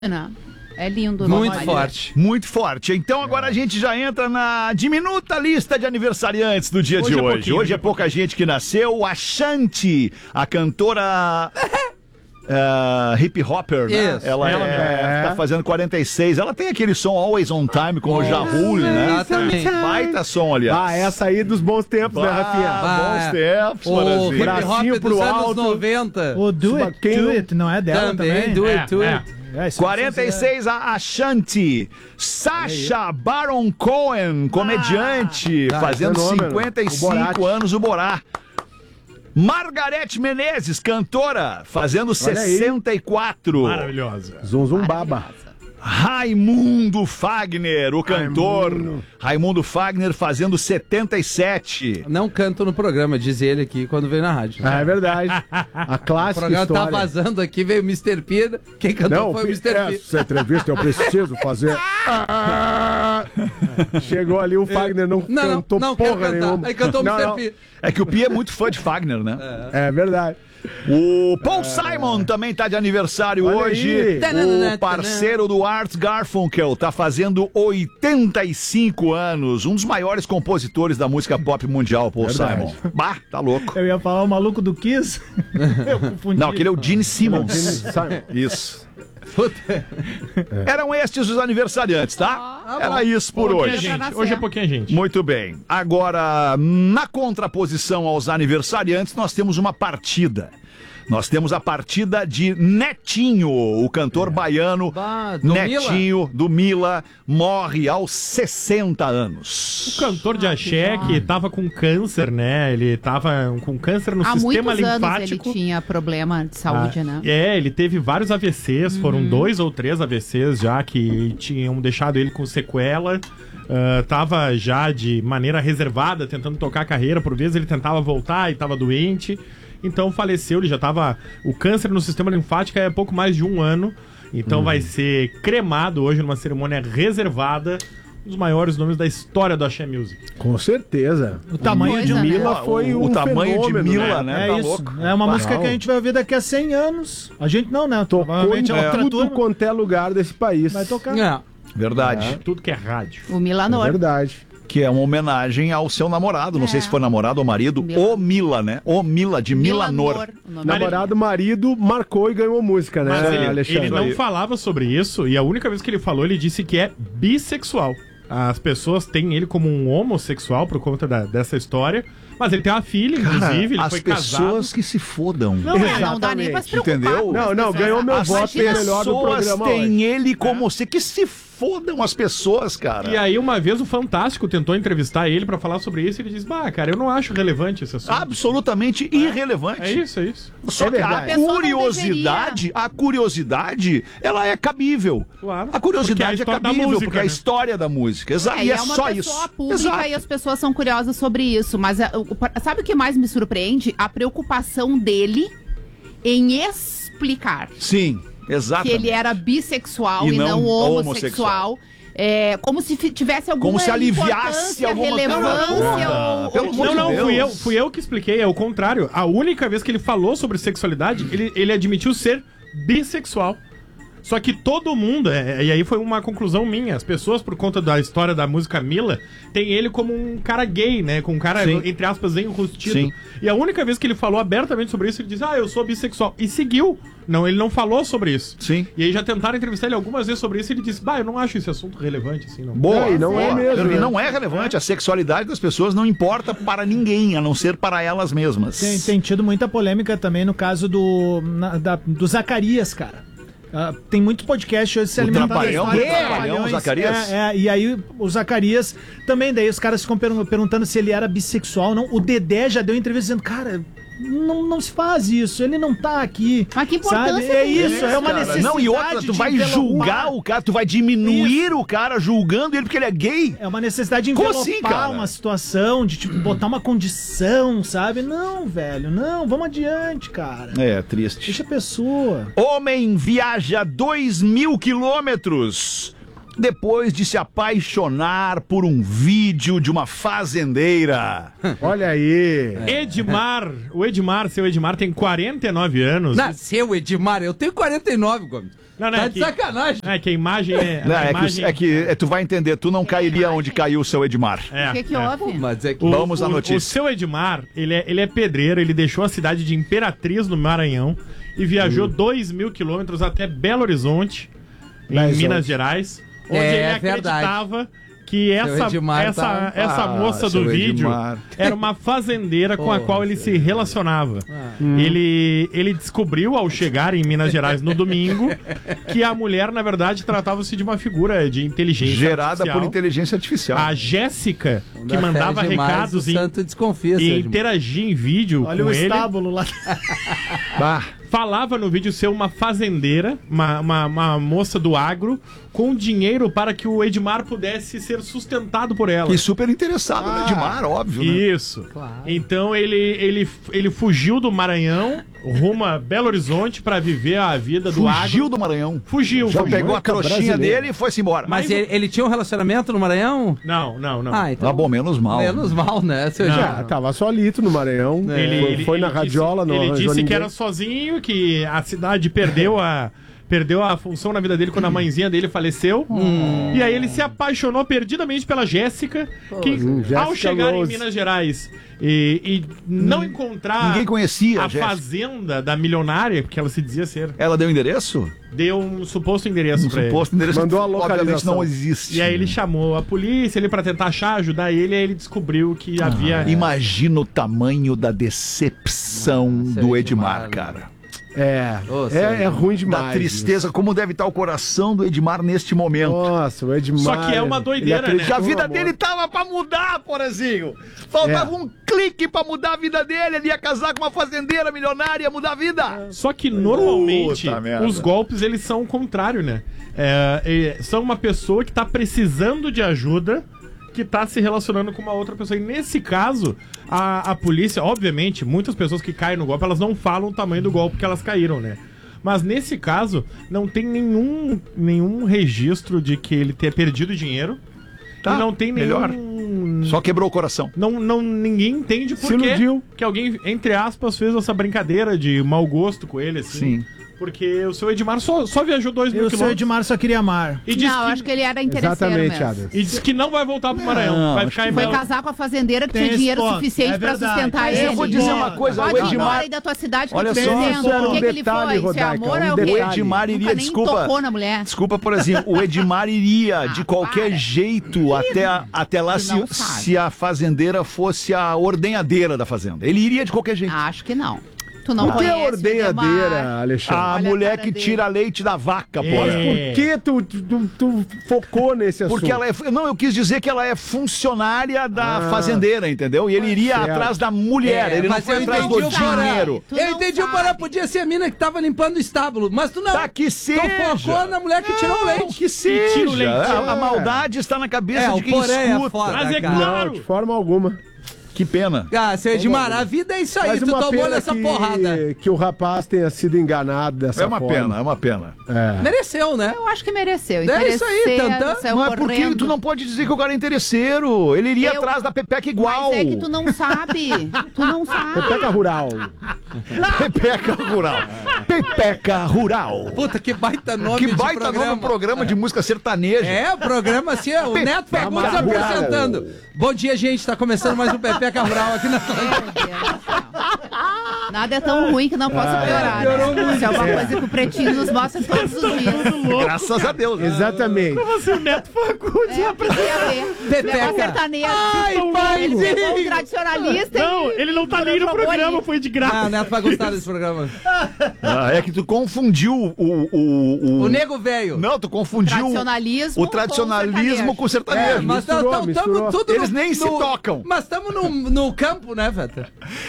É lindo. Muito forte. Muito forte. Então agora a gente já entra na diminuta lista de aniversariantes do dia de hoje. Hoje é pouca gente que nasceu. A Shanti, a cantora... hip hopper, né? Ela tá fazendo 46. Ela tem aquele som Always on Time com o Ja Rule, né? Exatamente. Baita som, aliás. Essa aí dos bons tempos, né, Rafinha? Bons tempos, O hip hop Bracinho dos pro anos alto. 90. O Do It, não é dela também? Do It. 46, a Shanti. Sacha Baron Cohen, comediante, fazendo fenômeno. 55 anos, o Borá. Margarete Menezes, cantora, fazendo 64. Maravilhosa. Zum Baba. Raimundo Fagner, o cantor. Raimundo Fagner fazendo 77. Não canto no programa, diz ele aqui quando veio na rádio. É verdade. A O clássica programa história. tá vazando aqui, veio o Mr. P. Quem cantou foi o Mr. P. Essa entrevista eu preciso fazer. Chegou ali, o Fagner não cantou não quero porra cantar. nenhuma. Aí cantou o Não, Mr. não. P. É que o Pi é muito fã de Fagner, né? É verdade. O Paul Simon também tá de aniversário Olha hoje. aí. O parceiro do Art Garfunkel tá fazendo 85 anos. Um dos maiores compositores da música pop mundial, Paul Simon. Bah, tá louco. Eu ia falar o maluco do Kiss. Eu confundi. Não, aquele é o Gene Simmons. Isso. Eram estes os aniversariantes, tá? Era isso por Pouquinha hoje. gente. Hoje é pouquinha gente. Muito bem. Agora, na contraposição aos aniversariantes, nós temos uma partida. Nós temos a partida de Netinho, o cantor baiano. Do Netinho, do Mila, morre aos 60 anos. O cantor de axé que tava com câncer, né? Ele tava com câncer no Há sistema muitos anos linfático. ele tinha problema de saúde, né? Ele teve vários AVCs, foram 2 ou 3 AVCs já que tinham deixado ele com sequela. Tava já de maneira reservada, tentando tocar a carreira. Por vezes ele tentava voltar e tava doente. Então faleceu, ele já tava... O câncer no sistema linfático é pouco mais de 1 ano. Então vai ser cremado hoje numa cerimônia reservada. Um dos maiores nomes da história do Axé Music. Com certeza. O tamanho de Mila foi o tamanho de fenômeno, Mila, né? É Tá isso. louco. É uma música Uau. que a gente vai ouvir daqui a 100 anos. A gente não, né? Tocou em Provavelmente a outra tudo turma quanto é lugar desse país. vai tocar. Verdade. Tudo que é rádio. O É Milanor. verdade. Que é uma homenagem ao seu namorado. Não sei se foi namorado ou marido. Mila. O Mila, né? O Mila, de Milanor. o nome Namorado, marido, marcou e ganhou música, né, Mas ele Alexandre? não falava sobre isso e a única vez que ele falou, ele disse que é bissexual. As pessoas têm ele como um homossexual por conta dessa história. Mas ele tem uma filha, inclusive, ele as foi pessoas casado. que se fodam. Não dá nem pra se preocupar. Entendeu? Não, ganhou meu As voto melhor do pessoas programa têm hoje. ele como você. Que se fodam as pessoas, cara. E aí, uma vez, o Fantástico tentou entrevistar ele pra falar sobre isso e ele disse, cara, eu não acho relevante esse assunto. Absolutamente irrelevante. É isso, é isso. Só que verdade. a A pessoa não curiosidade, ela é cabível. Claro. A curiosidade Porque é a é história da cabível, música, porque é a né? história da música. Exato. E é uma só pessoa isso. pública Exato. e as pessoas são curiosas sobre isso. Mas sabe o que mais me surpreende? A preocupação dele em explicar Sim, exato. que ele era bissexual E e não não homossexual. homossexual. Como se tivesse alguma Como se aliviasse importância, alguma relevância coisa. ou Pelo amor de Não, Deus. fui eu que expliquei, é o contrário. A única vez que ele falou sobre sexualidade, ele admitiu ser bissexual. Só que todo mundo, e aí foi uma conclusão minha, as pessoas, por conta da história da música Mila, tem ele como um cara gay, né? Com um cara, Sim. entre aspas, enrustido. Sim. E a única vez que ele falou abertamente sobre isso, ele disse, eu sou bissexual. E seguiu. Não, ele não falou sobre isso. Sim. E aí já tentaram entrevistar ele algumas vezes sobre isso e ele disse, eu não acho esse assunto relevante, assim, não. Boa, E não é mesmo, E né? não é relevante. A sexualidade das pessoas não importa para ninguém, a não ser para elas mesmas. Tem tido muita polêmica também no caso do Zacarias, cara. Tem muito podcast hoje se O alimentando Trapalhão, da história o dos Trapalhão, Trapalhões. Zacarias? E aí o Zacarias também, daí os caras ficam perguntando se ele era bissexual ou não. O Dedé já deu entrevista dizendo, cara, não se faz isso, ele não tá aqui. Mas que importância sabe? tem isso, isso, é uma Cara, necessidade. não, e outra, tu de vai envelopar. julgar o cara, tu vai diminuir o cara julgando ele porque ele é gay. É uma necessidade de Como envelopar assim, cara? uma situação, de tipo, botar uma condição, sabe? Não, velho, não, vamos adiante, cara. É, triste. Deixa a pessoa. Homem viaja 2.000 quilômetros depois de se apaixonar por um vídeo de uma fazendeira. Olha aí. Seu Edmar tem 49 anos. Nasceu Edmar, eu tenho 49, Gomes. Não, Tá é de que- sacanagem. É que a imagem é. Não, a imagem... tu vai entender, tu não cairia onde caiu o seu Edmar. O que houve? Mas é que... Vamos à notícia. O seu Edmar, ele é pedreiro, ele deixou a cidade de Imperatriz, no Maranhão, e viajou 2.000 quilômetros até Belo Horizonte, em Minas Gerais, onde ele acreditava que essa Edmar moça do seu vídeo Edmar. era uma fazendeira com a qual ele se relacionava. Ele descobriu, ao chegar em Minas Gerais no domingo, que a mulher, na verdade, tratava-se de uma figura de inteligência Gerada artificial. por inteligência artificial. A Jéssica, que mandava recados o santo desconfia, seu e Edmar. interagia em vídeo Olha com o ele. estábulo lá. Bah. Falava no vídeo ser uma fazendeira, uma moça do agro, com dinheiro para que o Edmar pudesse ser sustentado por ela. E super interessado no Edmar, óbvio, né? Isso. Então ele fugiu do Maranhão, rumo a Belo Horizonte para viver a vida do agro. Fugiu do Maranhão. Fugiu. Já pegou a trouxinha brasileiro. dele e foi-se embora. Mas ele tinha um relacionamento no Maranhão? Não. Ah, então... Tá bom, menos mal. Menos mal, né, seu Não. Edmar? Tava solito no Maranhão. Foi na radiola, não Ele arranjou disse que ninguém. era sozinho, que a cidade perdeu a função na vida dele quando a mãezinha dele faleceu. E aí ele se apaixonou perdidamente pela Jéssica, que ao Jéssica chegar Rose. em Minas Gerais e não encontrar Ninguém conhecia a a Jéssica. fazenda da milionária, que ela se dizia ser, Ela deu endereço? deu um suposto endereço pra ele. Suposto endereço. Mandou a Obviamente localização. não existe. E aí ele chamou a polícia ele pra tentar achar, ajudar ele, e aí ele descobriu que havia... Imagina o tamanho da decepção seu do Edmar, Edmar, cara. É ruim demais. Da tristeza, como deve estar o coração do Edmar neste momento. Nossa, o Edmar. Só que é uma doideira, ele né? Que a acreditou vida no amor. dele tava pra mudar, Porazinho. Faltava um clique pra mudar a vida dele. Ele ia casar com uma fazendeira milionária, ia mudar a vida. Só que normalmente Puta merda. os golpes eles são o contrário, né? São uma pessoa que tá precisando de ajuda, que tá se relacionando com uma outra pessoa. E nesse caso, a polícia, obviamente, muitas pessoas que caem no golpe, elas não falam o tamanho do golpe que elas caíram, né? Mas nesse caso, não tem nenhum registro de que ele tenha perdido dinheiro. Tá, e não tem melhor. Só quebrou o coração. Ninguém entende por Se quê iludiu. que alguém, entre aspas, fez essa brincadeira de mau gosto com ele, assim. Sim. Porque o seu Edmar só viajou 2.000 E o seu quilômetros. Edmar só queria amar. E disse Não, eu acho que ele era interesseiro Exatamente, mesmo. Adams. E disse que não vai voltar pro Maranhão. Não, Vai acho ficar em Foi Belo... casar com a fazendeira que Tem tinha esse dinheiro ponto. suficiente É pra verdade. sustentar Mas ele. eu vou dizer uma coisa, Pode o ir embora Edmar... aí da tua cidade que Olha eu tô te só, dizendo. só Por que, um que ele detalhe, foi? Se Rodaica, amor é o um quê? detalhe. O Edmar iria, Nunca nem desculpa. tocou na mulher. Desculpa, por exemplo, o Edmar iria de qualquer para. jeito até lá Tu não sabe. se a fazendeira fosse a ordenhadeira da fazenda. Ele iria de qualquer jeito. Acho que não. Tu não Por que a conhece o ordenhadeira, Edmar. Alexandre? A Olha a mulher cara que dele. tira leite da vaca, pô. Por que tu focou nesse assunto? Porque ela é. Não, eu quis dizer que ela é funcionária da fazendeira, entendeu? E ele iria certo. atrás da mulher, ele não mas foi eu atrás do entendi o Porã. dinheiro. Tu Eu não entendi o sabe. Porã, podia ser a mina que tava limpando o estábulo, mas tu não. Tá, que seja. Tu focou na mulher que tirou o leite. Que seja. tira o leite. A maldade está na cabeça É, de o quem Porã é escuta. foda. Mas é cara. claro. Não, de forma alguma. Que pena. Ah, seu Edmar, a vida é isso aí, Mas tu uma tomou pena nessa porrada. que o rapaz tenha sido enganado dessa É uma forma. pena, é uma pena. É. Mereceu, né? Eu acho que mereceu. É isso aí, Interesseiro, Tantã. saiu Não é porque correndo. tu não pode dizer que o cara é interesseiro. Ele iria Eu- atrás da Pepeca igual. Mas é que tu não sabe. Tu não sabe. Pepeca rural. Pepeca Rural. Pepeca Rural. Puta, que baita nome Que de baita programa. nome programa de música sertaneja. É, o programa assim, o Neto Fagundes Amargurado. apresentando. Bom dia, gente, tá começando mais um Pepeca Rural aqui na Meu Deus do céu. Nada é tão ruim que não possa piorar. piorou Né? muito. Isso é uma coisa que o Pretinho nos mostra todos os dias. Graças a Deus. Exatamente. Você, o Neto Fagundes. É, podia ver. Pepeca. Leva sertanejo. Ai, Ele paizinho. pegou um tradicionalista Não, ele não tá nem no jogou programa, ali. foi de Ah, o graça. Neto vai gostar desse programa. É que tu confundiu o O nego velho. Não, tu confundiu Tradicionalismo o tradicionalismo com o sertanejo. É, mas Misturou, misturou. tudo Eles nem se tocam. Mas estamos no campo, né, Veta?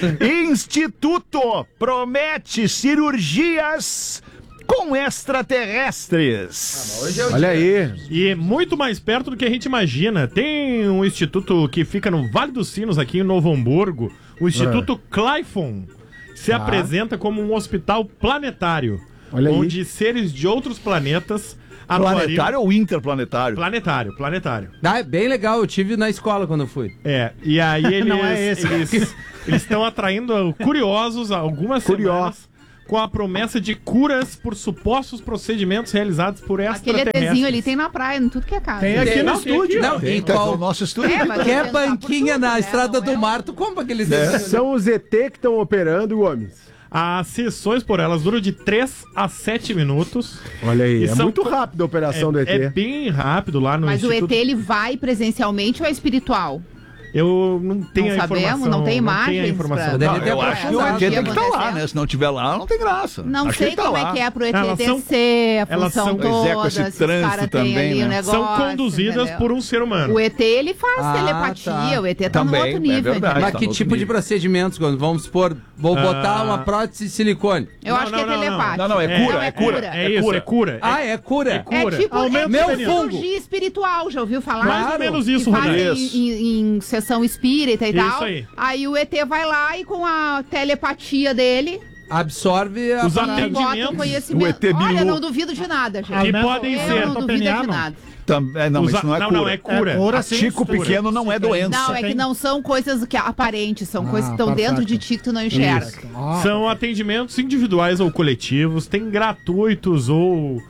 Instituto promete cirurgias com extraterrestres. Olha aí. E muito mais perto do que a gente imagina. Tem um instituto que fica no Vale dos Sinos, aqui em Novo Hamburgo. O Instituto Clyphon se apresenta como um hospital planetário. Olha aí. Onde seres de outros planetas Planetário ou interplanetário? Planetário. Ah, é bem legal, eu tive na escola quando eu fui. E aí eles... Não é esse. Eles estão atraindo curiosos há algumas semanas com a promessa de curas por supostos procedimentos realizados por Aquele extraterrestres. ETzinho ali tem na praia, em tudo que é casa. Tem aqui no estúdio. Não, Tem, em tá qual... no nosso estúdio. mas Qualquer você tá por banquinha tudo, na né? Estrada Não do é Mar, tu compra aqueles desenhos. São os ET que estão operando, Gomes. As sessões por elas duram de 3 a 7 minutos. Olha aí, E é são muito co- rápido a operação do ET. É bem rápido lá no Mas o Instituto. ET, ele vai presencialmente ou é espiritual? Eu não tenho Não a sabemos, informação. não tem tenho a imagens informação. pra- Deve Não, ter eu acho que o passado. ET tem que estar lá, acontecendo. né? Se não tiver lá, não tem graça. Não Acho que sei ele tá como lá. é que é pro ET Elas são- descer, a elas função são- Pois é, com toda, esse se os trânsito caras também, têm ali né? o negócio. São conduzidas entendeu? por um ser humano. O ET, ele faz Ah, telepatia, tá. o ET tá Também, no outro nível, é verdade. entendeu? Mas tá que no tipo outro de nível. procedimentos, Gomes? Vamos supor, vou botar uma prótese de silicone. Eu acho que é telepático. Não, é cura, é cura. É isso, é cura. Ah, é cura? É cura. tipo Aumenta meu o veneno. cirurgia espiritual, já ouviu falar? Mais ou menos isso, Que fazem Rodrigo. em sessão espírita e Isso tal. aí. O ET vai lá e com a telepatia dele, Absorve a... Os bota o atendimentos. conhecimento. O ET Olha, Bilu. não duvido de nada, gente. Que Aumenta- podem Eu ser. não duvido de nada. Não, mas isso não é cura. Não, é cura. É cura, sim. Tico Cura. pequeno não é doença. Não, é que não são coisas que aparentes, são coisas que estão tá dentro certo. de ti que tu não enxerga. São atendimentos individuais ou coletivos, tem gratuitos ou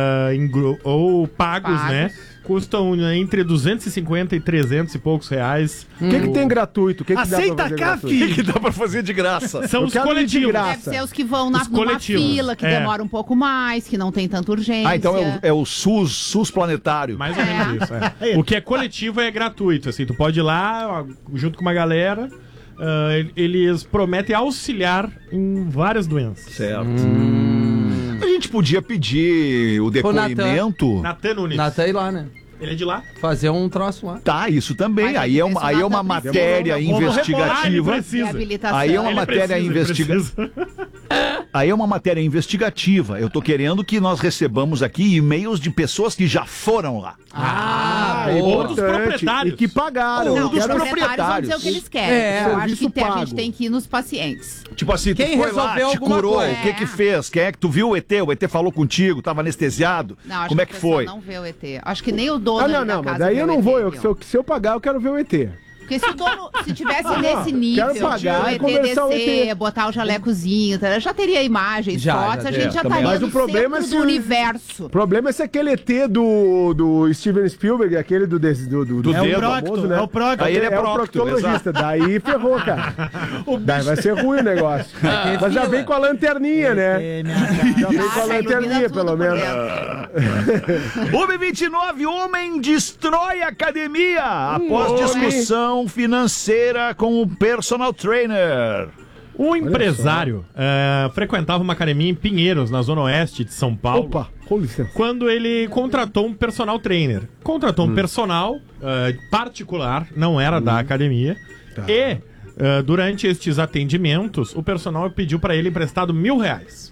pagos, Pagos. né? Custam entre 250 e 300 e poucos reais. O que tem gratuito? O que dá pra Aceita fazer cá, gratuito? O filho. que dá pra fazer de graça? São Eu os quero ir de coletivos. graça. Deve ser os que vão Os numa coletivos. fila, que É. demora um pouco mais, que não tem tanta urgência. Então é o SUS planetário. Mais ou menos isso. É. O que é coletivo é gratuito. Assim, tu pode ir lá, ó, junto com uma galera. Eles prometem auxiliar em várias doenças. Certo. A gente podia pedir o depoimento. Natan Nunes. Natan ir lá, né? Ele é de lá? Fazer um troço lá. Tá, isso também. Mas Aí é uma, esse aí é uma Natan precisa. matéria Ah, ele investigativa. precisa. Reabilitação. Aí é uma Ele matéria precisa, ele investigativa. precisa. Aí é uma matéria investigativa. Eu tô querendo que nós recebamos aqui e-mails de pessoas que já foram lá. ou dos importante. proprietários. E que pagaram. Ou Não, dos os Quero- proprietários vão dizer o que eles querem. É, Eu acho serviço que a pago. gente tem que ir nos pacientes. Tipo assim, Quem tu foi lá, resolveu te alguma curou, coisa? o que que fez? Quem é que tu viu o ET? O ET falou contigo, tava anestesiado? Não, acho Como é a que pessoa foi? não vê o ET. Acho que nem o dono Ah, não, ali da não, mas casa daí vê eu o não ET, vou. viu? Se eu pagar, eu quero ver o ET. Porque se o dono, se tivesse nesse nível, quero pagar de e ET conversar o descer, ET. botar o jalecozinho, tá? Já teria imagens, Já fotos, a teria, gente já também. estaria Mas no o problema centro é se do o- universo. O problema é se aquele ET do Steven Spielberg, aquele do É dedo o dedo, Procto, famoso, né? é o Procto. Aí ele é o procto, proctologista. Daí ferrou, cara. Daí vai ser ruim o negócio. Mas já vem com a lanterninha, né? Já vem com a Ah, lanterninha, ilumina tudo pelo por menos. dentro. Homem 29, homem destrói academia após homem. discussão financeira com o personal trainer. Um empresário frequentava uma academia em Pinheiros, na zona oeste de São Paulo. Opa, com licença. Quando ele contratou um personal trainer. Contratou um personal particular, não era da academia. E, durante estes atendimentos, o personal pediu para ele emprestado R$1.000.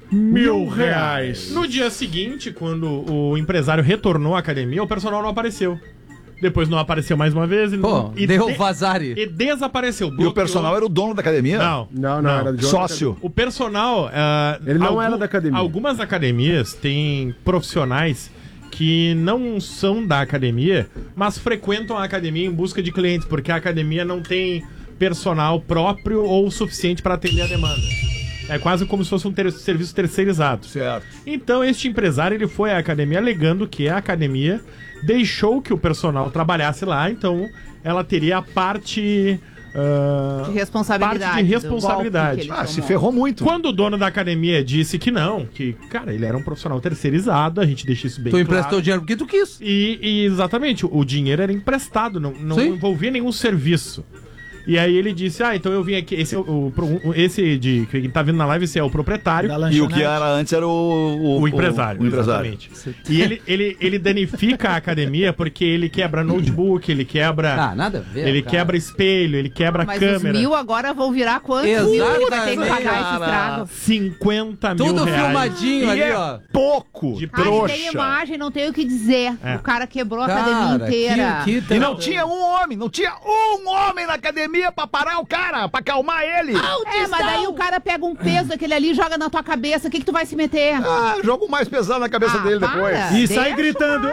R$1.000. No dia seguinte, quando o empresário retornou à academia, o personal não apareceu. Depois não apareceu mais uma vez. Pô, deu vazare. E desapareceu. E o personal era o dono da academia? Não. Não, era de Sócio. O personal... Ele não era da academia. Algumas academias têm profissionais que não são da academia, mas frequentam a academia em busca de clientes, porque a academia não tem personal próprio ou suficiente para atender a demanda. É quase como se fosse um serviço terceirizado. Certo. Então, este empresário ele foi à academia alegando que a academia deixou que o personal trabalhasse lá, então ela teria a parte... De responsabilidade. Parte de responsabilidade. do golpe que ele Se tomou. ferrou muito. Quando o dono da academia disse que não, que, cara, ele era um profissional terceirizado, a gente deixa isso bem Tu claro. emprestou dinheiro porque tu quis. E exatamente, o dinheiro era emprestado, não Sim. envolvia nenhum serviço. E aí ele disse, então eu vim aqui, esse de quem tá vindo na live, esse é o proprietário. Da E o lanchonete. que era antes era O empresário, o empresário. exatamente. E ele danifica a academia porque ele quebra notebook, ele quebra... Ah, nada a ver. ele cara. quebra espelho, ele quebra Mas câmera. os 1.000 agora vão virar quantos? Exatamente, 1.000 que vai ter que pagar esse cara. estrago? 50 mil Tudo reais. filmadinho E ali, é ó. pouco, De Ai, trouxa. tem imagem, não tem o que dizer. É. O cara quebrou a academia Cara, inteira. E não tinha um homem na academia. academia pra parar o cara, pra acalmar ele. Mas daí o cara pega um peso daquele ali e joga na tua cabeça. O que tu vai se meter? Joga o mais pesado na cabeça dele para. depois. E sai gritando.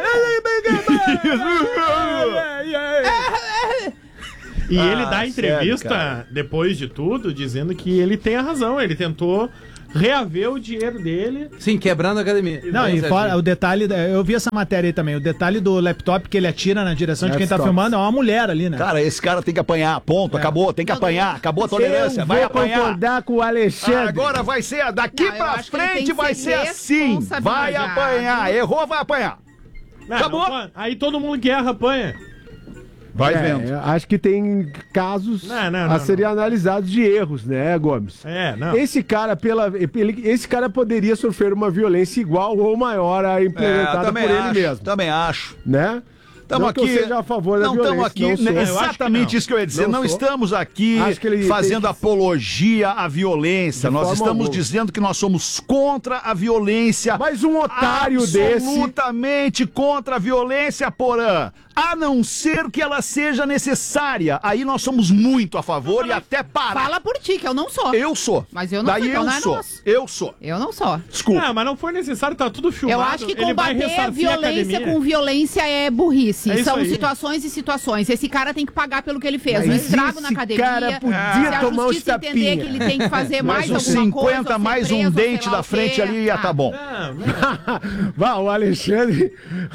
E ele dá entrevista, sério, depois de tudo, dizendo que ele tem a razão. Ele tentou reaver o dinheiro dele. Sim, quebrando a academia. Não, e fora o detalhe, eu vi essa matéria aí também, o detalhe do laptop que ele atira na direção de quem tá filmando é uma mulher ali, né? Cara, esse cara tem que apanhar, ponto, acabou, tem que apanhar, acabou a tolerância, vai apanhar. concordar com o Alexandre. Agora vai ser, daqui Não, eu pra acho que ele tem frente que vai ser ser assim, vai responsabilizado. apanhar, errou, vai apanhar. Não, Acabou. não, aí todo mundo guerra, apanha. Vai vendo. Acho que tem casos Não, a serem analisados de erros, né, Gomes? Não. Esse cara, esse cara poderia sofrer uma violência igual ou maior a implementada por ele mesmo, Também acho. né? Estamos Não que eu aqui. seja a favor da Não violência. estamos aqui. não sou. Exatamente isso que eu ia dizer. Não Não sou. estamos aqui Acho que ele fazendo tem que- apologia à violência. De Nós forma estamos alguma. dizendo que nós somos contra a violência. Mas um otário desse. Absolutamente contra a violência, Porã. A não ser que ela seja necessária. Aí nós somos muito a favor e até para. Fala por ti, que eu não sou. Eu sou. Mas eu não Daí sou, então eu não é sou. nosso. Eu sou. Eu não sou. Desculpa. Não, mas não foi necessário, tá tudo filmado. Eu acho que Ele vai combater ressarcir a violência academia. com violência é burrice. É isso São aí. situações e situações. Esse cara tem que pagar pelo que ele fez. Mas Um estrago na esse academia. cara podia se a tomar uns justiça entender tapinha. que ele tem que fazer Mais mais uns alguma 50, coisa, ou ser mais um preso, ou dente sei lá da o frente quê. ali ia tá bom. Não, O Alexandre.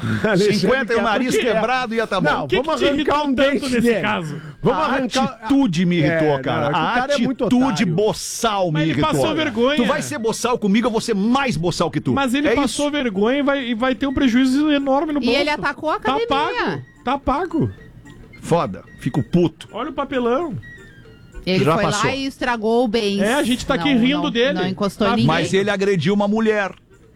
50 e o quer nariz porque- quebrado ia tá bom. Não, que vamos te irritou arrancar um tanto dente nesse dele. caso? Vamos A arrancar. atitude me irritou, É, cara. não, é que o A cara é muito atitude otário. boçal me Mas ele irritou. passou vergonha. Tu vai ser boçal comigo, eu vou ser mais boçal que tu. Mas ele é passou isso. vergonha e vai ter um prejuízo enorme no E bolso. ele atacou a Tá academia. pago. Tá pago. Foda. Fico puto. Olha o papelão. Ele Já foi passou. lá e estragou o bem. É, a gente tá aqui rindo dele. Não encostou Tá, em ninguém. Mas ele agrediu uma mulher.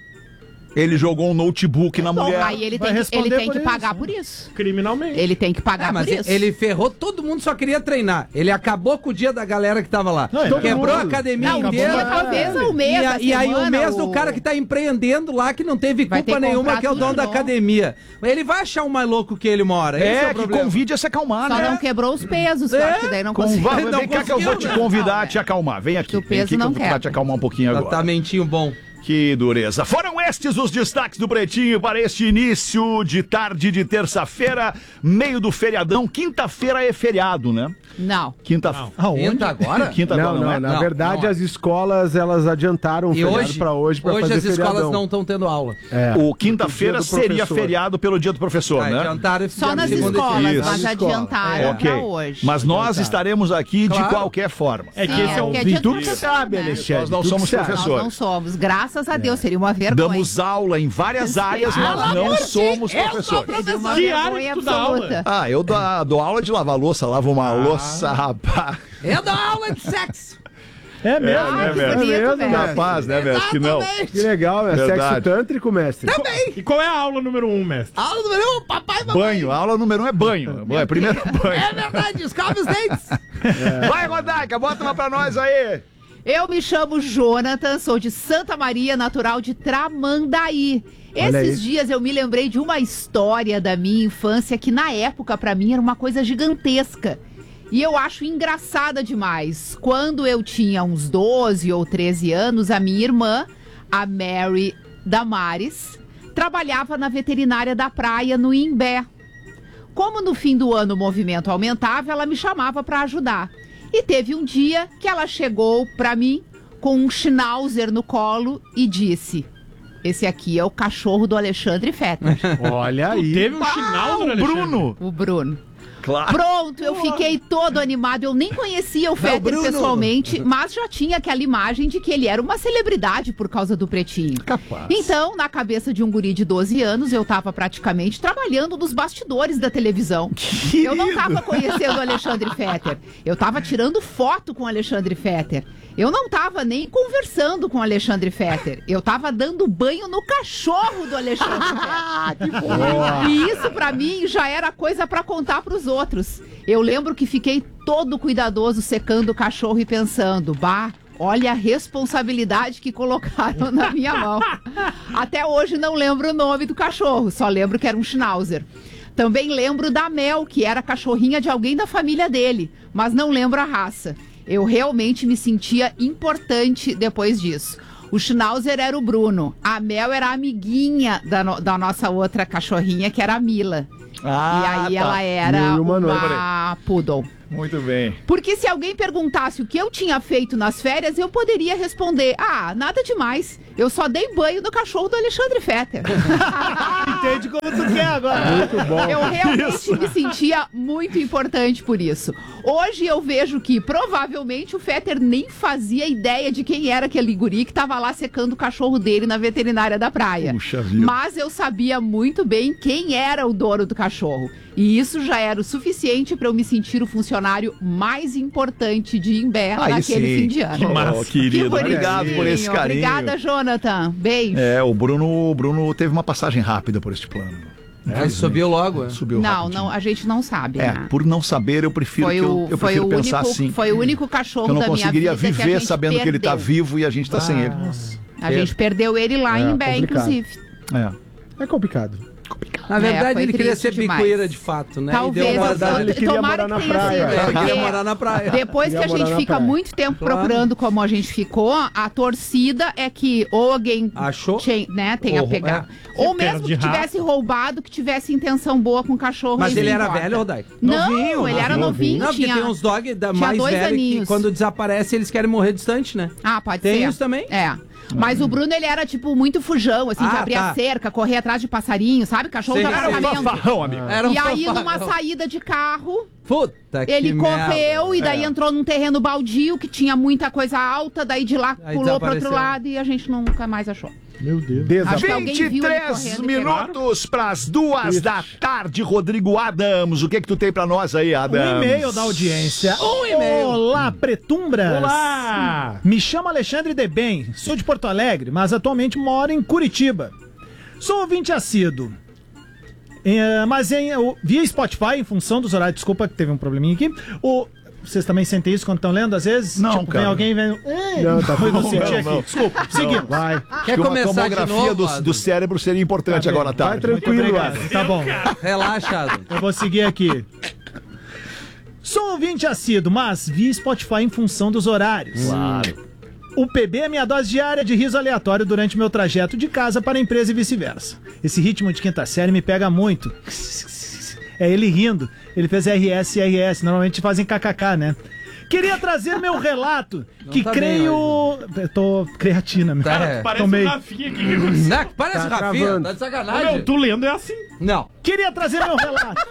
Ele jogou um notebook na Bom, mulher. aí ele Vai tem responder que por isso, pagar né? por isso. Criminalmente. Ele tem que pagar Mas por isso. ele ferrou, todo mundo só queria treinar. Ele acabou com o dia da galera que tava lá. Não, ele Quebrou a acabou. academia Não, inteira. talvez o mês, a E aí o semana, mês do cara que tá empreendendo lá, que não teve Vai ter culpa que nenhuma, comprar que é o tudo dono da novo. academia. Ele vai achar um mais louco que ele mora. Esse é o que problema. convide a se acalmar, Só né? não quebrou os pesos, que eu acho que daí não conseguiu. Vem Não cá que eu vou te conseguiu, convidar a né? te acalmar. Vem aqui. Que o Vem peso aqui que eu não vou tentar quebra. te acalmar um pouquinho agora. Tá mentinho bom. Que dureza. Foram estes os destaques do Pretinho para este início de tarde de terça-feira, meio do feriadão. Quinta-feira é feriado, né? Não. Quinta-feira. Entra agora? Quinta Não, agora, não é? na Não, verdade, não é. as escolas, elas adiantaram o E feriado hoje, pra hoje pra hoje fazer as escolas feriadão. não estão tendo aula. É. O quinta-feira Dia do seria professor. feriado pelo dia do professor, né? Adiantaram e Só fizeram nas segunda e escolas, terça. Isso. mas Nas escolas. adiantaram Ok. pra hoje. Mas nós estaremos aqui de Claro. qualquer forma. É que Sim, esse é o porque vídeo. dia do Tu que professor, sabe, né? Alexandre. Nós não tu que somos sabe. Nós professores. não somos. Graças a Deus, seria uma vergonha. Damos aula em várias áreas, mas não somos professores. Seria uma Que área vergonha que tu dá absoluta. Ah, eu dou aula de lavar louça, lavo uma louça, rapaz. Eu dou aula de sexo. É mesmo. Ah, que velho? bonito, mesmo, velho. né? Capaz, né, velho? Que não. Que legal, é Verdade. sexo tântrico, mestre. E qual é a aula número 1, mestre? Aula número 1, papai e mamãe. Banho, a aula número 1 é banho. É primeiro banho. É verdade, escove os dentes. Vai, Rodaica, bota uma pra nós aí. Eu me chamo Jonathan, sou de Santa Maria, natural de Tramandaí. Olha Esses aí. dias eu me lembrei de uma história da minha infância que na época pra mim era uma coisa gigantesca. E eu acho engraçada demais. Quando eu tinha uns 12 ou 13 anos, a minha irmã, a Mary Damares, trabalhava na veterinária da praia no Imbé. Como no fim do ano o movimento aumentava, ela me chamava para ajudar. E teve um dia que ela chegou para mim com um schnauzer no colo e disse: esse aqui é o cachorro do Alexandre Fetter, Olha aí. Teve um chinal, O Bruno. o Bruno. Claro. Pronto, eu fiquei todo animado. Eu nem conhecia o Fetter Bruno. pessoalmente, mas já tinha aquela imagem de que ele era uma celebridade por causa do Pretinho. Capaz. Então, na cabeça de um guri de 12 anos, eu tava praticamente trabalhando nos bastidores da televisão. Eu não tava conhecendo o Alexandre Fetter. Eu tava tirando foto com o Alexandre Fetter. Eu não tava nem conversando com o Alexandre Fetter. Eu tava dando banho no cachorro do Alexandre Fetter. E isso pra mim já era coisa pra contar pros outros. Eu lembro que fiquei todo cuidadoso secando o cachorro e pensando: bah, olha a responsabilidade que colocaram na minha mão. Até hoje não lembro o nome do cachorro, só lembro que era um schnauzer. Também lembro da Mel, que era cachorrinha de alguém da família dele, mas não lembro a raça. Eu realmente me sentia importante depois disso. O Schnauzer era o Bruno. A Mel era a amiguinha da nossa outra cachorrinha, que era a Mila. E aí ela era uma poodle. Muito bem. Porque se alguém perguntasse o que eu tinha feito nas férias, eu poderia responder: nada demais. Eu só dei banho no cachorro do Alexandre Fetter. Entende como tu quer agora. Muito bom. Eu realmente me sentia muito importante por isso. Hoje eu vejo que provavelmente o Fetter nem fazia ideia de quem era aquele guri que estava lá secando o cachorro dele na veterinária da praia. Puxa vida. Mas eu sabia muito bem quem era o dono do cachorro. E isso já era o suficiente para eu me sentir o funcionário mais importante de Imbé naquele fim de ano. Que massa. Querido, obrigado por esse carinho. Obrigada, Jonathan. Beijo. O Bruno teve uma passagem rápida por este plano. Ele subiu logo. Subiu rapidinho. Não, a gente não sabe. Né? Por não saber, eu prefiro eu prefiro pensar assim. Foi o único cachorro eu não da minha vida conseguiria que a viver gente sabendo perdeu. que ele tá vivo e a gente tá sem ele. A gente perdeu ele lá em Imbé, complicado. inclusive. É complicado. Na verdade, foi ele queria triste ser demais. bicuíra de fato, né? Talvez. E deu uma Na verdade, ele queria Tomara morar na que tenha praia. sido, Ele porque queria morar na praia. Depois que a Queria gente morar na fica praia. muito tempo procurando como a gente ficou, a torcida é que ou alguém Achou? tenha pegado. Ou mesmo que perde tivesse roubado, que tivesse intenção boa com o cachorro. Mas e ele se era importa. velho, Rodai? Não, ele era novinho. Não, porque tinha... tem uns dog mais 2 velhos que aninhos. quando desaparece eles querem morrer distante, né? Pode Tem ser. isso também? É. Mas o Bruno, ele era, tipo, muito fujão, assim, de abrir a cerca, correr atrás de passarinho, sabe? Cachorro Sim. de Era um apartamento. fanfarrão, amigo. Era um E aí, fanfarrão. numa saída de carro, Puta que ele correu merda. e daí entrou num terreno baldio que tinha muita coisa alta, daí de lá Aí pulou pro outro desapareceu. lado e a gente nunca mais achou. Meu Deus. Acho que alguém viu ele 23 correndo e minutos pras 2 da tarde, Rodrigo Adams. O que tu tem pra nós aí, Adams? Um e-mail da audiência. e-mail. Olá, pretumbras. Olá! Me chamo Alexandre Debem, sou de Porto Alegre, mas atualmente moro em Curitiba. Sou ouvinte assíduo. Via Spotify, em função dos horários, desculpa que teve um probleminha aqui. Vocês também sentem isso quando estão lendo, às vezes? Não, tipo, cara. vem alguém vem. Não, tá Foi bom, no senti não. aqui. Desculpa, seguimos. Vai. Quer Uma começar de tomografia novo, do cérebro seria importante agora à Vai tarde. tranquilo, Obrigado. Adam. Tá bom. Relaxa, Adam. Eu vou seguir aqui. Sou ouvinte assíduo, mas vi Spotify em função dos horários. Claro. O PB é minha dose diária de riso aleatório durante meu trajeto de casa para a empresa e vice-versa. Esse ritmo de quinta série me pega muito. É ele rindo. Ele fez RS. Normalmente fazem kkk, né? Queria trazer meu relato, que tá creio... Eu tô creatina, meu. Tá, Parece Tomei. um Rafinha aqui. Não, parece Tá Rafinha, travando. tá de Meu, sacanagem. tu lendo é assim. Não. Queria trazer meu relato.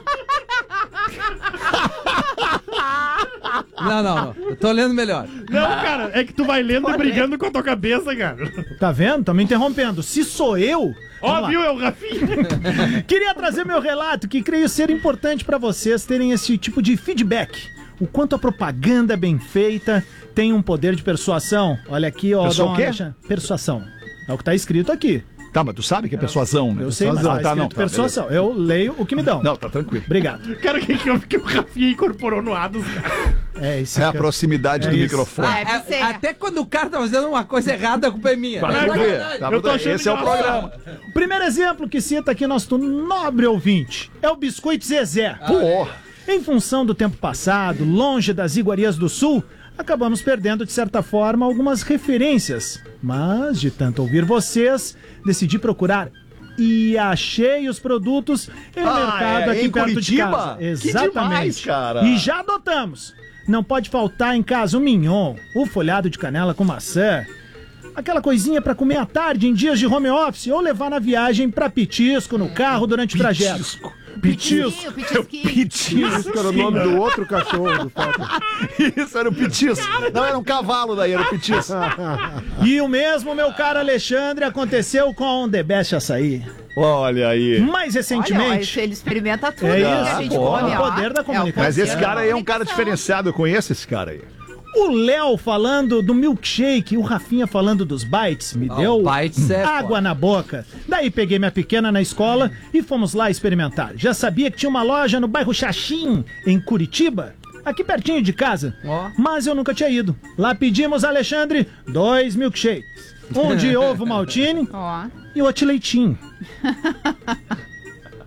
Não. Eu tô lendo melhor. Não, cara, é que tu vai lendo e brigando com a tua cabeça, cara. Tá vendo? Tá me interrompendo. Se sou eu... Ó, Vamos lá. viu, é o Rafinha. Queria trazer meu relato, que creio ser importante para vocês terem esse tipo de feedback. O quanto a propaganda bem feita tem um poder de persuasão. Olha aqui, ó. Persuasão Dom o quê? Alexandre. Persuasão. É o que tá escrito aqui. Tá, mas tu sabe que é persuasão, né? Eu sei, mas tá escrito persuasão. Eu leio o que me dão. Não, tá tranquilo. Obrigado. Cara, o que o Rafinha incorporou no Ados, cara? É isso. É a proximidade do isso. microfone. Deve ser. Até quando o cara tá fazendo uma coisa errada, a culpa é minha. Vai É ver. verdade. Tá, Eu tô achando esse é o engraçado. programa. O primeiro exemplo que cita aqui nosso nobre ouvinte é o Biscoito Zezé. Porra. Em função do tempo passado, longe das iguarias do sul, acabamos perdendo, de certa forma, algumas referências. Mas, de tanto ouvir vocês, decidi procurar e achei os produtos em um mercado aqui em perto Curitiba? de casa. Que Exatamente. demais, cara. E já adotamos. Não pode faltar em casa o mignon, o folhado de canela com maçã, aquela coisinha pra comer à tarde em dias de home office ou levar na viagem pra petisco no carro durante o trajeto. Petisco. Pitisquinho. Isso que era o nome do outro cachorro do Fetter. Isso era o pitisco. Não, era um cavalo daí, era o pitisco. E o mesmo, meu caro Alexandre, aconteceu com The Best Açaí. Olha aí. Mais Olha, recentemente... ele experimenta tudo É que isso, a gente pô, come. o ó. poder da comunicação. Mas esse poder cara da aí é um cara comunicação. diferenciado. Eu conheço esse cara aí. O Léo falando do milkshake, o Rafinha falando dos bites, me deu bites é água foda. na boca. Daí peguei minha pequena na escola e fomos lá experimentar. Já sabia que tinha uma loja no bairro Xaxim, em Curitiba, aqui pertinho de casa. Ó. Mas eu nunca tinha ido. Lá pedimos, Alexandre, 2 milkshakes. Um de ovo maltine Ó. e outro leitinho.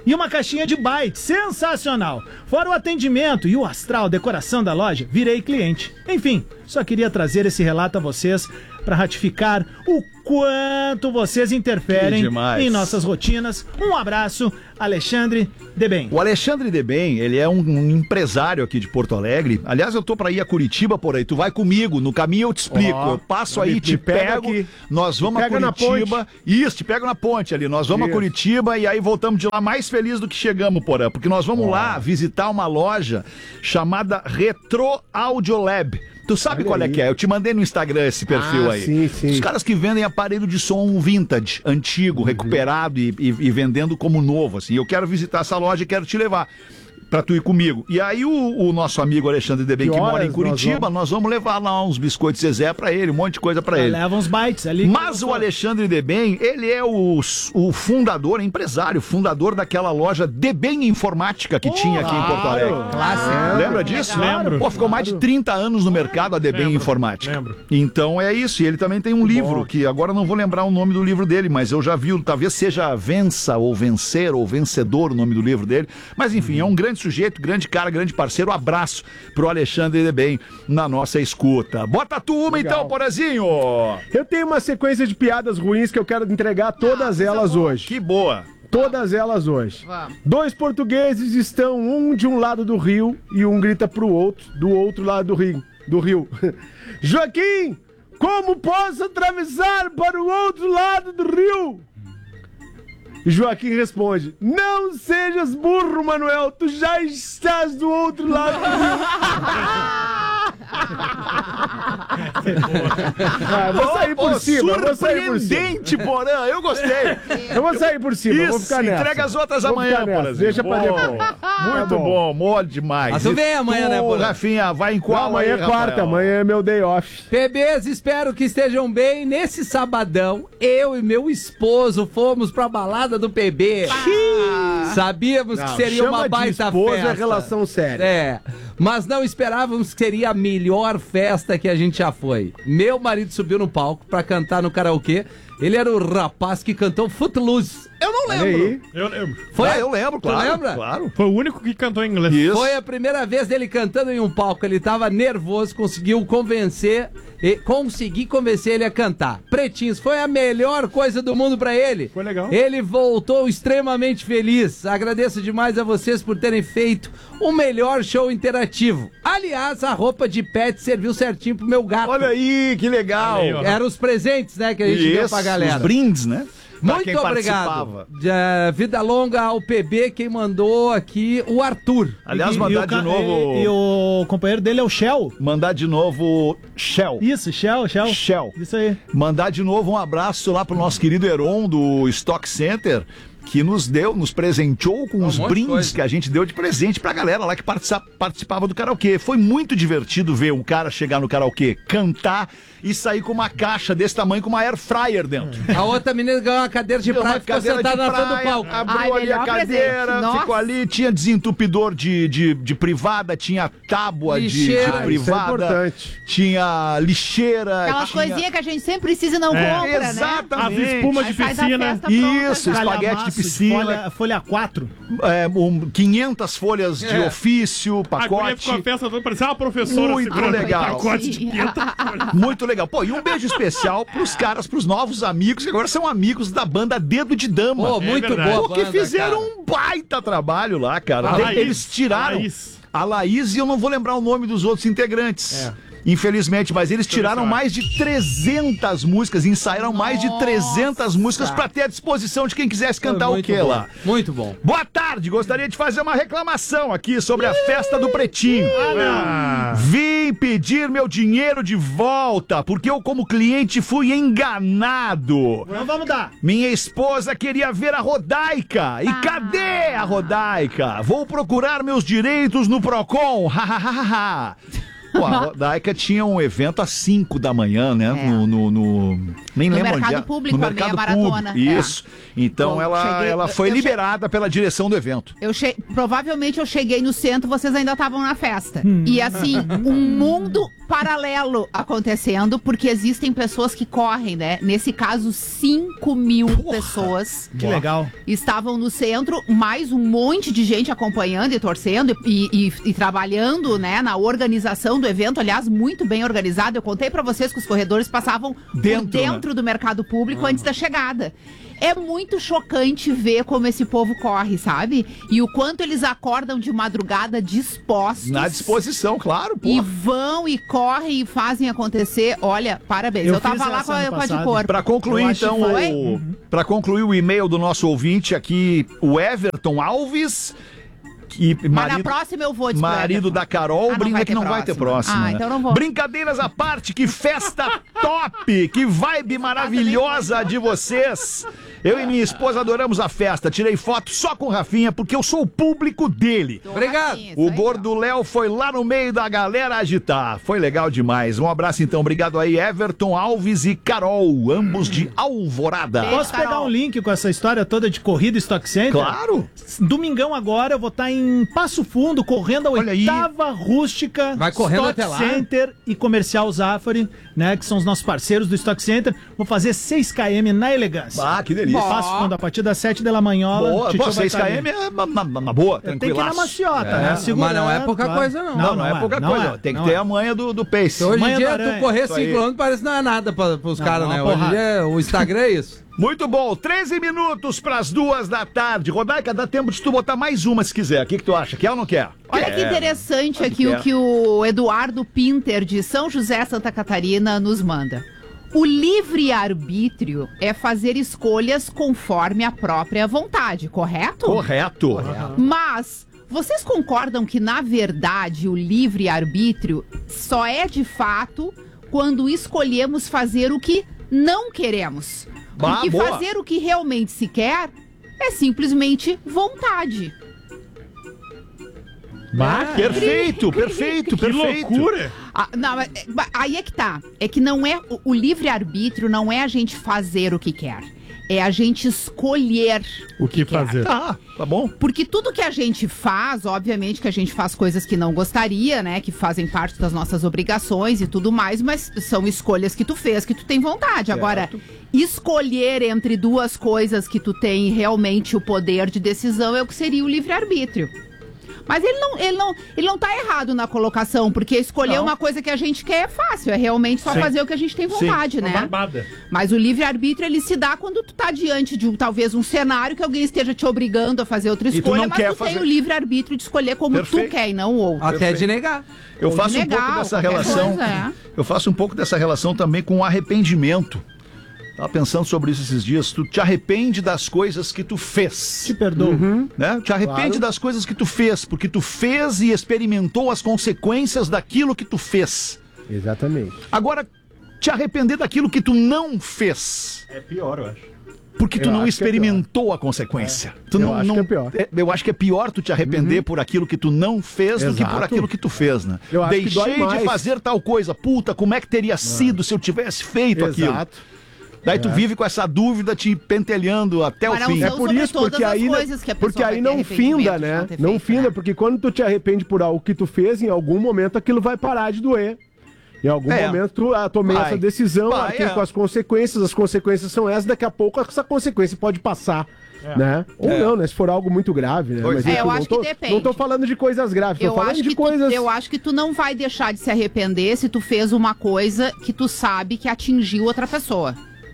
e uma caixinha de bytes. Sensacional! Fora o atendimento e o astral decoração da loja, virei cliente. Enfim, só queria trazer esse relato a vocês para ratificar o quanto vocês interferem em nossas rotinas. Um abraço, Alexandre Debem. O Alexandre Debem, ele é um empresário aqui de Porto Alegre. Aliás, eu tô pra ir a Curitiba por aí. Tu vai comigo, no caminho eu te explico. Eu passo aí, te pego, aqui. Nós vamos a Curitiba. Isso, te pego na ponte ali. Nós vamos a Curitiba e aí voltamos de lá mais felizes do que chegamos, Porã. Porque nós vamos lá visitar uma loja chamada Retro Audio Lab. Tu sabe qual é que é? Eu te mandei no Instagram esse perfil aí. Sim. Os caras que vendem aparelho de som vintage, antigo, recuperado e vendendo como novo, assim. Eu quero visitar essa loja e quero te levar pra tu ir comigo. E aí o nosso amigo Alexandre Debem, que mora em Curitiba, nós vamos levar lá uns biscoitos Zezé pra ele, um monte de coisa pra ele. Leva uns bytes ali. Mas o Alexandre Debem, ele é o fundador, empresário, fundador daquela loja Debem Informática que tinha aqui em Porto Alegre. Clássico. Lembra disso? Lembro. Pô, ficou mais de 30 anos no mercado a Debem Informática. Lembro. Então é isso. E ele também tem um livro, que agora não vou lembrar o nome do livro dele, mas eu já vi, talvez seja Vença ou Vencer ou Vencedor o nome do livro dele. Mas enfim, é um grande sujeito, grande cara, grande parceiro. Abraço pro Alexandre Debem na nossa escuta. Bota tu uma então, Porazinho! Eu tenho uma sequência de piadas ruins que eu quero entregar todas elas hoje. Que boa! Todas elas hoje. Vamos. 2 portugueses estão um de um lado do rio e um grita pro outro, do outro lado do rio. Joaquim, como posso atravessar para o outro lado do rio? E Joaquim responde: não sejas burro, Manuel, tu já estás do outro lado do rio. Vou sair por cima, surpreendente, Porã, eu gostei. Eu vou sair por cima, Isso, vou ficar nessa. entrega as outras amanhã, Porazinho. Deixa pra depois. Muito bom, mole demais. Mas tu vem amanhã, né, Porã? Rafinha, vai em qual? Amanhã é quarta, amanhã é meu day off. PBs, espero que estejam bem. Nesse sabadão, eu e meu esposo fomos pra balada do PB. Sabíamos que seria uma baita esposo festa. É relação séria. É, mas não esperávamos que seria a melhor festa que a gente já foi. Meu marido subiu no palco pra cantar no karaokê. Ele era o rapaz que cantou Footloose. Eu não lembro. Eu lembro. Eu lembro, claro. Tu lembra? Claro. Foi o único que cantou em inglês. Isso. Foi a primeira vez dele cantando em um palco. Ele tava nervoso, consegui convencer ele a cantar. Pretinhos, foi a melhor coisa do mundo pra ele. Foi legal. Ele voltou extremamente feliz. Agradeço demais a vocês por terem feito o melhor show interativo. Aliás, a roupa de pet serviu certinho pro meu gato. Olha aí, que legal. Olha aí, ó. Eram os presentes, né, que a gente deu pra galera. Os brindes, né? Pra Muito quem obrigado. participava. Vida longa ao PB, quem mandou aqui, o Arthur. Aliás, mandar de novo... E o companheiro dele é o Shell. Mandar de novo Shell. Isso, Shell. Shell. Isso aí. Mandar de novo um abraço lá pro nosso querido Heron do Stock Center, que nos presenteou com os brindes que a gente deu de presente pra galera lá que participava do karaokê. Foi muito divertido ver um cara chegar no karaokê, cantar e sair com uma caixa desse tamanho com uma air fryer dentro. A outra menina ganhou uma cadeira de praia e ficou sentada na frente do palco. Abriu ali a cadeira, ficou ali, tinha desentupidor de privada, tinha tábua de privada, isso é importante. tinha lixeira. Aquela coisinha que a gente sempre precisa e não compra, exatamente. As espumas de Faz a piscina. festa pronta Isso, já. espaguete de piscina. Folha 4. 500 folhas de ofício, A guria pacote. ficou a festa toda, parecia uma professora Muito segurando legal. um pacote de 500 folhas. Muito legal. Pô, e um beijo especial pros caras, pros novos amigos, que agora são amigos da banda Dedo de Dama. Pô, muito verdade. boa Porque banda, fizeram cara. um baita trabalho lá, cara. A Laís, Eles tiraram a Laís e eu não vou lembrar o nome dos outros integrantes. Infelizmente, mas eles tiraram mais de 300 músicas, ensaiaram mais de 300 músicas pra ter à disposição de quem quisesse cantar o quê lá. Muito bom. Boa tarde, gostaria de fazer uma reclamação aqui sobre a festa do Pretinho. Vim pedir meu dinheiro de volta, porque eu como cliente fui enganado. Não vamos dar. Minha esposa queria ver a Rodaica. E cadê a Rodaica? Vou procurar meus direitos no Procon. Pô, a Rodaica tinha um evento às 5 da manhã, né? Nem lembro onde mercado é. público, No a meia mercado maratona. público. Isso. Então Bom, ela foi liberada pela direção do evento. Provavelmente eu cheguei no centro, vocês ainda estavam na festa. E assim, um mundo paralelo acontecendo, porque existem pessoas que correm, né? Nesse caso, 5.000 pessoas Que legal. estavam no centro, mais um monte de gente acompanhando e torcendo e trabalhando, né, na organização do evento, aliás, muito bem organizado. Eu contei pra vocês que os corredores passavam dentro do mercado público antes da chegada. É muito chocante ver como esse povo corre, sabe? E o quanto eles acordam de madrugada dispostos. Na disposição, claro, pô. E vão e correm e fazem acontecer. Olha, parabéns. Eu tava lá com a de cor. Pra concluir, então, pra concluir o e-mail do nosso ouvinte aqui, o Everton Alves... Mas na próxima eu vou marido da Carol, brinca que não vai ter próxima. Então não vou. Brincadeiras à parte, que festa top, que vibe maravilhosa de vocês. Eu e minha esposa adoramos a festa. Tirei foto só com o Rafinha, porque eu sou o público dele. Obrigado. O gordo Léo foi lá no meio da galera agitar. Foi legal demais. Um abraço então, obrigado aí, Everton Alves e Carol, ambos de Alvorada. Posso pegar um link com essa história toda de corrida Stock Center? Claro. Domingão agora eu vou estar em Passo Fundo, correndo a Olha aí. 8ª rústica Vai correndo Stock até lá. Center e Comercial Zafari, né, que são os nossos parceiros do Stock Center. Vou fazer 6 km na elegância. Ah, que delícia. Passo Fundo, a partir das 7 da manhola. Boa, Titio pô, vai 6 estar km ali. é uma boa, Tem que ir na tranquilaço. maciota, né? Mas não é pouca coisa, não. Não é pouca coisa. Tem que ter a manha do pace. Hoje em Manha dia, do aranha. tu correr Isso 5 aí. km parece que não é nada pros caras, não, né? uma Hoje em dia, o Instagram é isso. Muito bom, 13 minutos pras 2 da tarde. Rodaica, dá tempo de tu botar mais uma se quiser. O que tu acha? Quer ou não quer? Olha Quer. que interessante aqui quer. o que o Eduardo Pinter, de São José, Santa Catarina, nos manda. O livre-arbítrio é fazer escolhas conforme a própria vontade, correto? Correto. Mas vocês concordam que, na verdade, o livre-arbítrio só é de fato quando escolhemos fazer o que não queremos? Porque boa. fazer o que realmente se quer é simplesmente vontade. Perfeito, perfeito, Que perfeito. loucura! Não, mas, aí é que tá. É que não é o livre-arbítrio não é a gente fazer o que quer. É a gente escolher O que quer. fazer? Tá bom. Porque tudo que a gente faz, obviamente que a gente faz coisas que não gostaria, né? Que fazem parte das nossas obrigações e tudo mais, mas são escolhas que tu fez, que tu tem vontade. Agora, escolher entre duas coisas que tu tem realmente o poder de decisão é o que seria o livre-arbítrio. Mas ele não tá errado na colocação, porque escolher uma coisa que a gente quer é fácil, é realmente só fazer o que a gente tem vontade, né? Barbada. Mas o livre-arbítrio, ele se dá quando tu tá diante de talvez um cenário que alguém esteja te obrigando a fazer outra tu escolha, não mas quer tu tem fazer. o livre-arbítrio de escolher como Perfeito. tu quer e não o outro. Até de negar. Eu Ou faço de um pouco negar, dessa qualquer relação. coisa, é. Eu faço um pouco dessa relação também com o arrependimento. Tava pensando sobre isso esses dias. Tu te arrepende das coisas que tu fez. Te perdoo. Né? Te arrepende das coisas que tu fez, porque tu fez e experimentou as consequências daquilo que tu fez. Exatamente. Agora, te arrepender daquilo que tu não fez, É pior, eu acho. porque tu Eu não acho que é experimentou a consequência. Tu Eu não, acho não- que é pior. Eu acho que é pior tu te arrepender por aquilo que tu não fez do que por Exato. aquilo que tu fez, né? Eu acho que Deixei dói de mais. fazer tal coisa. Puta, como é que teria sido se eu tivesse feito aquilo? Exato. Daí tu vive com essa dúvida te pentelhando até Mas o não fim. são É por sobre isso, todas porque as aí, coisas que a pessoa porque aí vai ter não arrependimento finda, de né? não ter Não feito, finda, né? porque quando tu te arrepende por algo que tu fez, em algum momento aquilo vai parar de doer. Em algum momento tu tomei Vai. essa decisão, Vai, arquei é. com as consequências são essas, daqui a pouco essa consequência pode passar. Né? Ou não, né? Se for algo muito grave, né? Pois Mas, é. Eu não acho tô, que depende. Não tô falando de coisas graves, tô Eu falando acho, de que coisas. eu acho que tu não vai deixar de se arrepender se tu fez uma coisa que tu sabe que atingiu outra pessoa.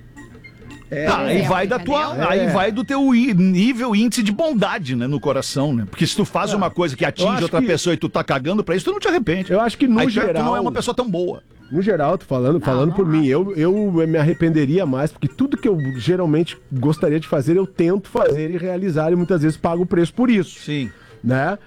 Aí vai da tua, Entendeu? aí vai do teu nível índice de bondade, né, no coração, né? Porque se tu faz uma coisa que Eu atinge acho outra que- pessoa e tu tá cagando pra isso, tu não te arrepende. Eu acho que no Aí geral. tu não é uma pessoa tão boa. No geral, tô falando por mim. Eu me arrependeria mais, porque tudo que eu geralmente gostaria de fazer, eu tento fazer e realizar, e muitas vezes pago o preço por isso. Sim. Né?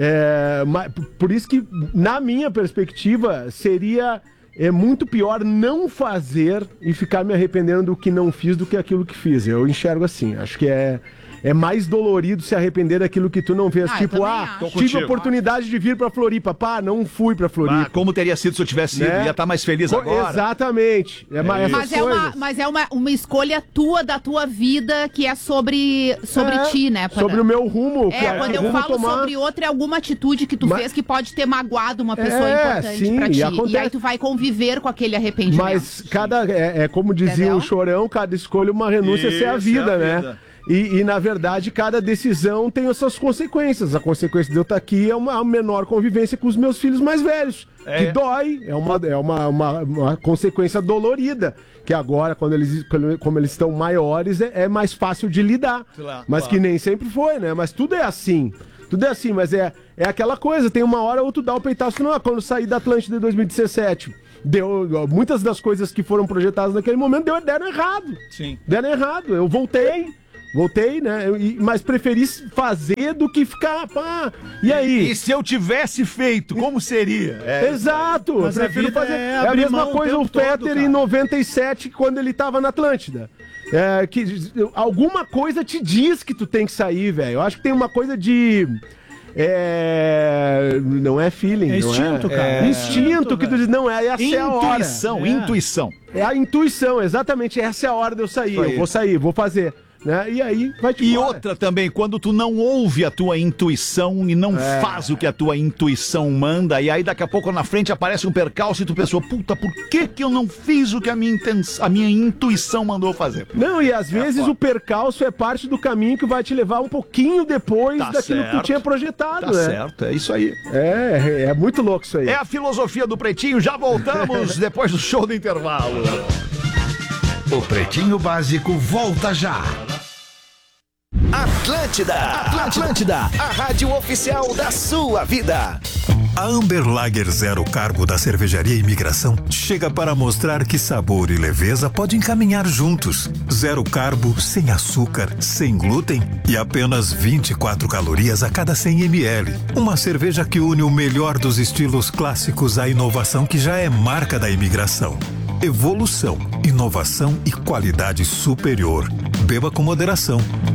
Por isso que, na minha perspectiva, seria muito pior não fazer e ficar me arrependendo do que não fiz do que aquilo que fiz. Eu enxergo assim. Acho que é é mais dolorido se arrepender daquilo que tu não fez. Eu Tipo, também tive acho. contigo. a oportunidade de vir pra Floripa. Pá, não fui pra Floripa. Como teria sido se eu tivesse ido? Né? Ia estar mais feliz agora. Exatamente. Mas é uma escolha tua, da tua vida, que é sobre ti, né? Sobre o meu rumo. Quando eu rumo falo sobre outra, é alguma atitude que tu fez que pode ter magoado uma pessoa importante sim, pra ti. acontece. E aí tu vai conviver com aquele arrependimento. Mas como dizia Entendeu? o Chorão, cada escolha, uma renúncia, essa é a vida, né? E, na verdade, cada decisão tem as suas consequências. A consequência de eu estar aqui é uma menor convivência com os meus filhos mais velhos. Que dói, é uma consequência dolorida. Que agora, como eles estão maiores, é mais fácil de lidar. Mas que nem sempre foi, né? Mas tudo é assim. Tudo é assim, mas é aquela coisa. Tem uma hora ou tu dá o peitaço. Não, quando eu saí da Atlântida em 2017... muitas das coisas que foram projetadas naquele momento deram errado. Sim. Deram errado. Eu voltei, né? Mas preferi fazer do que ficar, pá. E aí? E se eu tivesse feito, como seria? Exato. Mas eu prefiro a vida fazer. é É a abrir mesma mão coisa o o tempo Peter todo, em cara. 97, quando ele tava na Atlântida. Alguma coisa te diz que tu tem que sair, velho. Eu acho que tem uma coisa de... não é feeling, É instinto, não é? cara. Instinto que tu diz, não, essa é a hora. Intuição. É a intuição, exatamente. Essa é a hora de eu sair. Eu vou sair, vou fazer. Né? E aí vai te E embora. outra também, quando tu não ouve a tua intuição e não faz o que a tua intuição manda, e aí daqui a pouco na frente aparece um percalço e tu pensou, puta, por que eu não fiz o que a minha intuição mandou fazer? Não, e às vezes o percalço é parte do caminho que vai te levar um pouquinho depois daquilo que tu tinha projetado, né? Certo, é isso aí. É muito louco isso aí. É a filosofia do Pretinho, já voltamos depois do show do intervalo. O Pretinho Básico volta já. Atlântida, a rádio oficial da sua vida. A Amber Lager Zero Carbo da Cervejaria Imigração chega para mostrar que sabor e leveza podem caminhar juntos. Zero carbo, sem açúcar, sem glúten e apenas 24 calorias a cada 100 ml. Uma cerveja que une o melhor dos estilos clássicos à inovação que já é marca da Imigração. Evolução, inovação e qualidade superior. Beba com moderação.